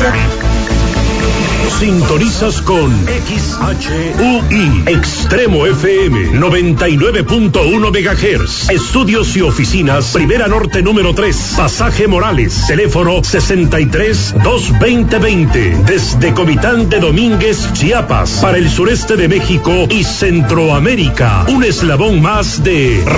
Sintonizas con XHUI Extremo FM 99.1 MHz. Estudios y oficinas, Primera Norte número 3, Pasaje Morales, teléfono 63-220-20. Desde Comitán de Domínguez, Chiapas, para el sureste de México y Centroamérica. Un eslabón más de